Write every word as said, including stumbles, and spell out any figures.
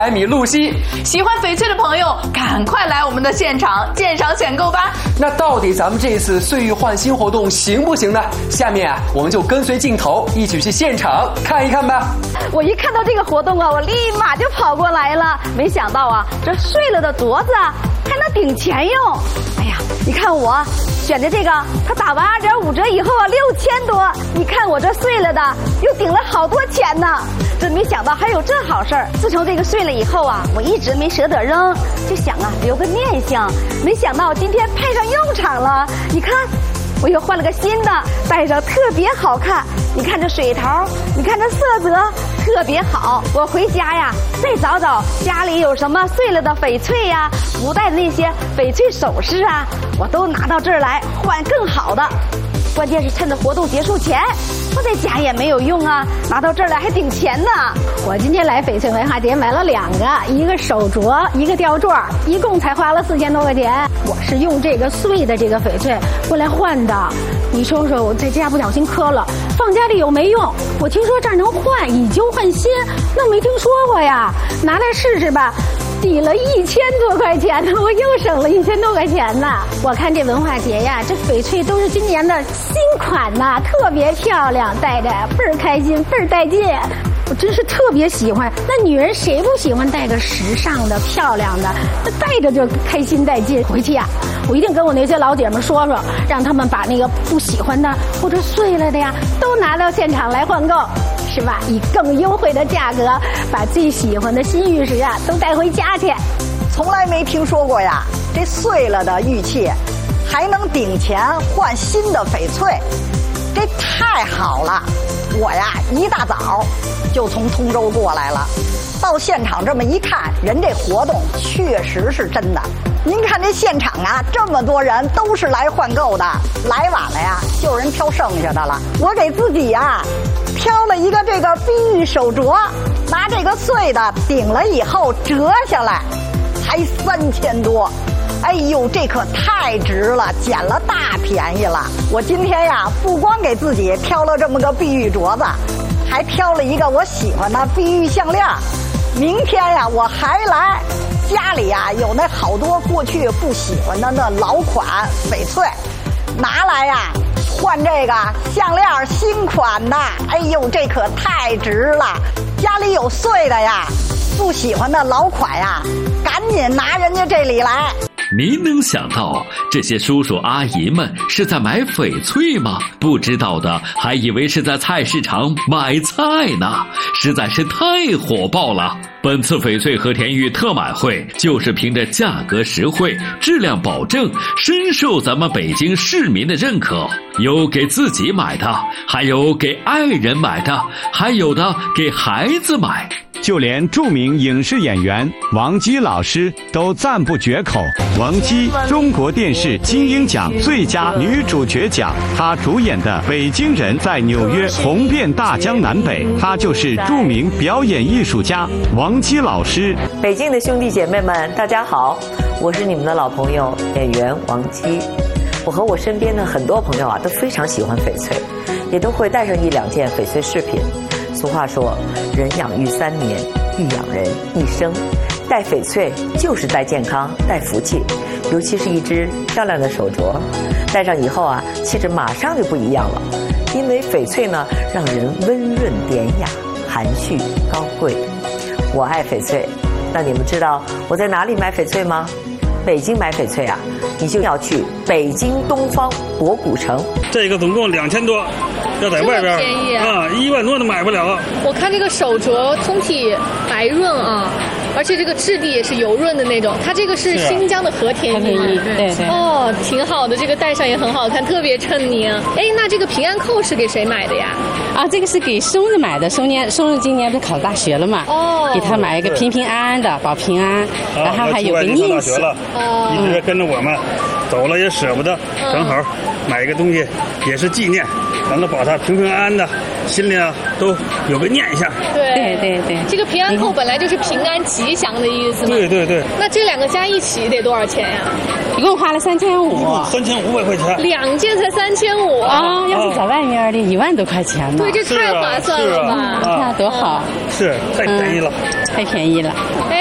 百米露西。 喜欢翡翠的朋友，赶快来我们的现场鉴赏选购吧。 那到底咱们这次岁玉换新活动行不行呢？下面啊，我们就跟随镜头一起去现场看一看吧。 我一看到这个活动啊，我立马就跑过来了。没想到啊，这碎了的镯子啊，还能顶钱用。哎呀，你看我选的这个，它打完二点五折以后啊，六千多。你看我这碎了的，又顶了好多钱呢。真没想到还有这好事儿。自从这个碎了以后啊，我一直没舍得扔，就想啊留个念想。没想到今天派上用场了。你看，我又换了个新的，戴上特别好看。你看这水头，你看这色泽特别好。我回家呀，再找找家里有什么碎了的翡翠呀、不戴的那些翡翠首饰啊，我都拿到这儿来换更好的。关键是趁着活动结束前，我在家也没有用啊，拿到这儿来还顶钱呢。 我今天来翡翠文化节买了两个，一个手镯，一个吊坠，一共才花了四千多块钱。我是用这个碎的这个翡翠过来换的。你说说，我在家不小心磕了，放家里又没用。我听说这儿能换，以旧换新，那没听说过呀，拿来试试吧。抵了一千多块钱呢，我又省了一千多块钱呢。我看这文化节呀，这翡翠都是今年的新款呐，特别漂亮，戴着倍儿开心，倍儿带劲。我真是特别喜欢。那女人谁不喜欢戴个时尚的、漂亮的？那戴着就开心带劲。回去呀，我一定跟我那些老姐们说说，让他们把那个不喜欢的或者碎了的呀，都拿到现场来换购。是吧？以更优惠的价格，把最喜欢的新玉石啊都带回家去。 从来没听说过呀，这碎了的玉器还能顶钱换新的翡翠，这太好了！我呀一大早就从通州过来了，到现场这么一看，人这活动确实是真的。您看这现场啊，这么多人都是来换购的，来晚了呀，就有人挑剩下的了。我给自己呀挑了一个这个碧玉手镯，拿这个碎的顶了以后折下来，才三千多。哎呦，这可太值了，捡了大便宜了。我今天呀，不光给自己挑了这么个碧玉镯子，还挑了一个我喜欢的碧玉项链。明天呀，我还来。家里呀有那好多过去不喜欢的那老款翡翠，拿来呀换这个项链新款的。哎呦，这可太值了！家里有碎的呀，不喜欢的老款呀，赶紧拿人家这里来。 您能想到这些叔叔阿姨们是在买翡翠吗？不知道的还以为是在菜市场买菜呢，实在是太火爆了。本次翡翠和田玉特买会就是凭着价格实惠、质量保证，深受咱们北京市民的认可。有给自己买的，还有给爱人买的，还有的给孩子买。 就连著名影视演员王姬老师都赞不绝口。王姬，中国电视金鹰奖最佳女主角奖，她主演的《北京人》在纽约红遍大江南北。她就是著名表演艺术家王姬老师。 北京的兄弟姐妹们，大家好，我是你们的老朋友演员王姬。我和我身边的很多朋友啊，都非常喜欢翡翠，也都会带上一两件翡翠饰品。俗话说，人养育三年，玉养人一生。戴翡翠就是带健康、带福气，尤其是一只漂亮的手镯，戴上以后啊，气质马上就不一样了。因为翡翠呢，让人温润典雅、含蓄高贵。我爱翡翠，那你们知道我在哪里买翡翠吗？北京买翡翠啊，你就要去北京东方博古城。 这个总共两千多，要在外边便宜啊，一万多都买不了。 我看这个手镯通体白润啊，而且这个质地也是油润的那种。它这个是新疆的和田玉， 对对。 哦，挺好的，这个戴上也很好看，特别衬你。哎，那这个平安扣是给谁买的呀？ 啊，这个是给松子买的。松年松子今年不是考大学了嘛？哦，给他买一个平平安安的，保平安，然后还有个念想。 哦，一直跟着我们走了也舍不得，正好买一个东西也是纪念，完了保他平平安安的，心里啊都有个念想。 对对对对， 这个平安扣本来就是平安吉祥的意思嘛。 对对对。 那这两个加一起得多少钱呀？ 一共花了三千五。 三千五百块钱。 两件才三千五啊！要是在外面的一万多块钱呢。 对，这太划算了吧？ 你看多好。 是太便宜了。 嗯太便宜了。